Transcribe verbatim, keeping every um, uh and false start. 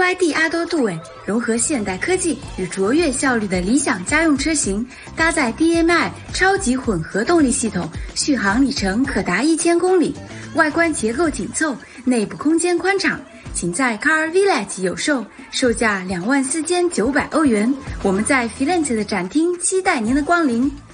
Y D 阿多杜韦融合现代科技与卓越效率的理想家用车型，搭载 D M I 超级混合动力系统，续航里程可达一千公里，外观结构紧凑，内部空间宽敞，请在 Car Village 有售，售价两万四千九百欧元。我们在 Firenze 的展厅期待您的光临。